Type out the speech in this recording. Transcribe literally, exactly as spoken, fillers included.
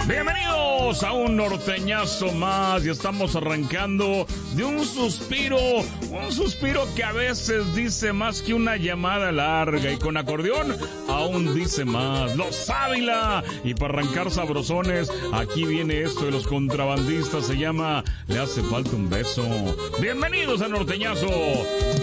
Bienvenidos a un norteñazo más y estamos arrancando de un suspiro, un suspiro que a veces dice más que una llamada larga y con acordeón aún dice más. Los Ávila, y para arrancar sabrosones, aquí viene esto de los contrabandistas, se llama Le hace falta un beso. Bienvenidos a Norteñazo.